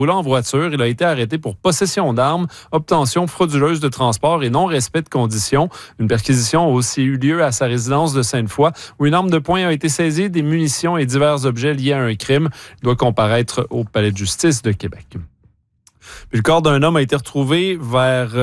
roulant en voiture. Il a été arrêté pour possession d'armes, obtention frauduleuse de transport et non-respect de conditions. Une perquisition a aussi eu lieu à sa résidence de Sainte-Foy où une arme de poing a été saisie, des munitions et divers objets liés à un crime. Il doit comparaître au Palais de justice de Québec. Puis le corps d'un homme a été retrouvé vers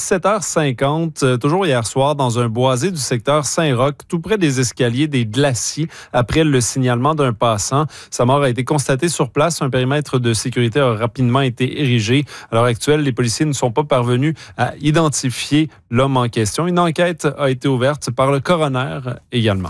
17h50, toujours hier soir, dans un boisé du secteur Saint-Roch, tout près des escaliers des Glaciers, après le signalement d'un passant. Sa mort a été constatée sur place. Un périmètre de sécurité a rapidement été érigé. À l'heure actuelle, les policiers ne sont pas parvenus à identifier l'homme en question. Une enquête a été ouverte par le coroner également.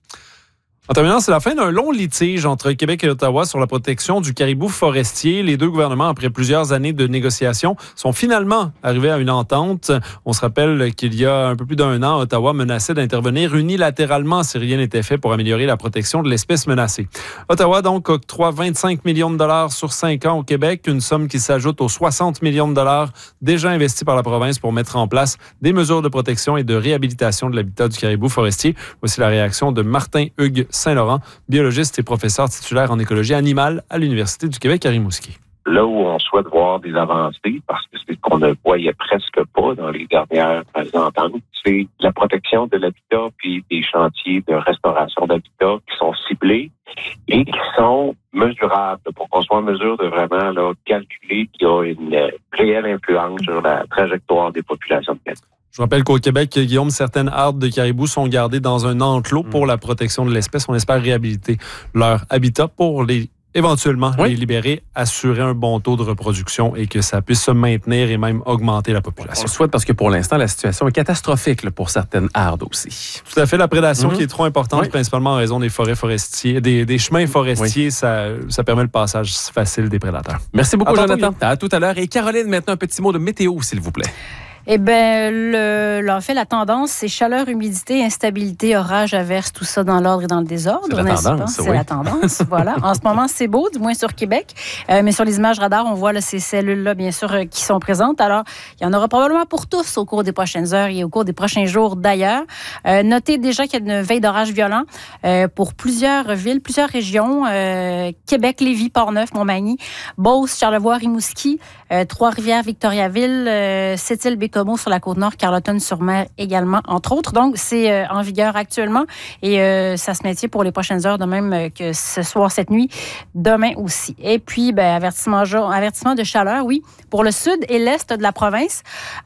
En terminant, c'est la fin d'un long litige entre Québec et Ottawa sur la protection du caribou forestier. Les deux gouvernements, après plusieurs années de négociations, sont finalement arrivés à une entente. On se rappelle qu'il y a un peu plus d'un an, Ottawa menaçait d'intervenir unilatéralement si rien n'était fait pour améliorer la protection de l'espèce menacée. Ottawa, donc, octroie 25 millions de dollars sur 5 ans au Québec, une somme qui s'ajoute aux 60 millions de dollars déjà investis par la province pour mettre en place des mesures de protection et de réhabilitation de l'habitat du caribou forestier. Voici la réaction de Martin Hugues Saint-Laurent, biologiste et professeur titulaire en écologie animale à l'Université du Québec à Rimouski. Là où on souhaite voir des avancées, parce que c'est ce qu'on ne voyait presque pas dans les dernières ententes, c'est la protection de l'habitat puis des chantiers de restauration d'habitat qui sont ciblés et qui sont mesurables pour qu'on soit en mesure de vraiment calculer qu'il y a une réelle influence sur la trajectoire des populations de Québec. Je rappelle qu'au Québec, Guillaume, certaines hardes de caribous sont gardées dans un enclos pour la protection de l'espèce. On espère réhabiliter leur habitat pour éventuellement les libérer, assurer un bon taux de reproduction et que ça puisse se maintenir et même augmenter la population. On le souhaite parce que pour l'instant, la situation est catastrophique pour certaines hardes aussi. Tout à fait. La prédation qui est trop importante, principalement en raison des forêts forestiers, des chemins forestiers, ça permet le passage facile des prédateurs. Merci beaucoup, Jonathan. À tout à l'heure. Et Caroline, maintenant, un petit mot de météo, s'il vous plaît. Eh bien, en fait, la tendance, c'est chaleur, humidité, instabilité, orage, averse, tout ça dans l'ordre et dans le désordre. C'est la tendance, C'est la tendance, voilà. En ce moment, c'est beau, du moins sur Québec. Mais sur les images radar, on voit ces cellules-là, bien sûr, qui sont présentes. Alors, il y en aura probablement pour tous au cours des prochaines heures et au cours des prochains jours d'ailleurs. Notez déjà qu'il y a une veille d'orage violent pour plusieurs villes, plusieurs régions. Québec, Lévis, Portneuf, Montmagny, Beauce, Charlevoix, Rimouski, Trois-Rivières, Victoriaville, Sept-Îles, Bécomo sur la Côte-Nord, Carleton-sur-Mer également, entre autres. Donc, c'est en vigueur actuellement et ça se maintient pour les prochaines heures, de même que ce soir, cette nuit, demain aussi. Et puis, avertissement de chaleur, oui, pour le sud et l'est de la province.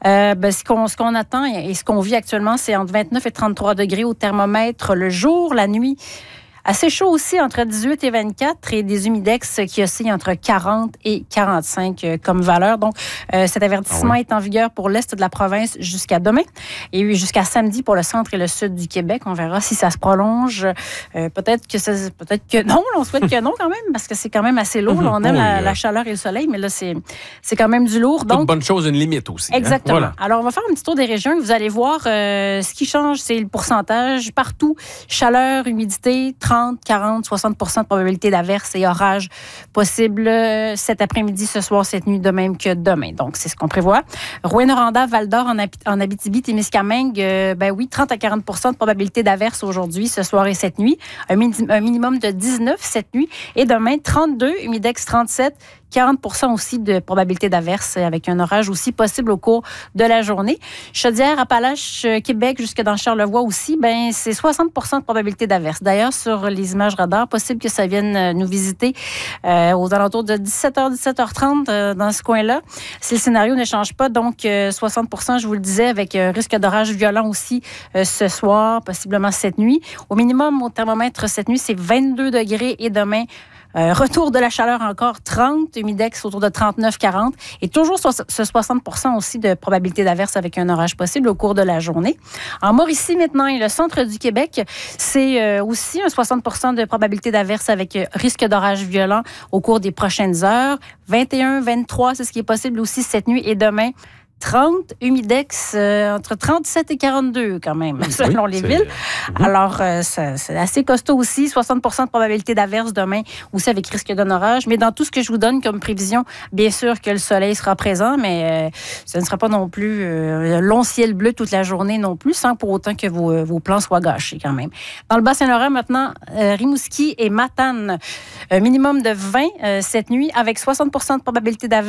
Ce qu'on attend et ce qu'on vit actuellement, c'est entre 29 et 33 degrés au thermomètre le jour, la nuit. Assez chaud aussi, entre 18 et 24, et des humidex qui oscillent entre 40 et 45 comme valeur. Donc, cet avertissement est en vigueur pour l'est de la province jusqu'à demain et jusqu'à samedi pour le centre et le sud du Québec. On verra si ça se prolonge. Peut-être que non. On souhaite que non quand même, parce que c'est quand même assez lourd. On aime la chaleur et le soleil, mais là, c'est quand même du lourd. Donc, toute bonne chose, une limite aussi. Exactement. Voilà. Alors, on va faire un petit tour des régions et vous allez voir ce qui change, c'est le pourcentage. Partout, chaleur, humidité, 30, 40, 60 % de probabilité d'averse et orage possible cet après-midi, ce soir, cette nuit, de même que demain. Donc, c'est ce qu'on prévoit. Rouyn-Noranda, Val-d'Or, en Abitibi, Témiscamingue, 30 à 40 % de probabilité d'averse aujourd'hui, ce soir et cette nuit. Un minimum de 19 cette nuit. Et demain, 32, humidex 37, 40 % aussi de probabilité d'averse avec un orage aussi possible au cours de la journée. Chaudière, Appalaches, Québec, jusque dans Charlevoix aussi, c'est 60 % de probabilité d'averse. D'ailleurs, sur les images radar, possible que ça vienne nous visiter aux alentours de 17h, 17h30 dans ce coin-là. Si le scénario ne change pas, donc 60 % je vous le disais, avec risque d'orage violent aussi ce soir, possiblement cette nuit. Au minimum, au thermomètre cette nuit, c'est 22 degrés et demain, retour de la chaleur encore, 30, humidex autour de 39-40 et toujours ce 60 % aussi de probabilité d'averse avec un orage possible au cours de la journée. En Mauricie maintenant et le centre du Québec, c'est aussi un 60 % de probabilité d'averse avec risque d'orage violent au cours des prochaines heures. 21, 23, c'est ce qui est possible aussi cette nuit et demain. 30, humidex entre 37 et 42 quand même, selon les villes. Alors, c'est assez costaud aussi. 60 de probabilité d'averse demain, aussi avec risque d'un orage. Mais dans tout ce que je vous donne comme prévision, bien sûr que le soleil sera présent, mais ce ne sera pas non plus long ciel bleu toute la journée non plus, sans pour autant que vos plans soient gâchés quand même. Dans le Bas-Saint-Laurent, maintenant, Rimouski et Matane, un minimum de 20 cette nuit, avec 60 de probabilité d'averse.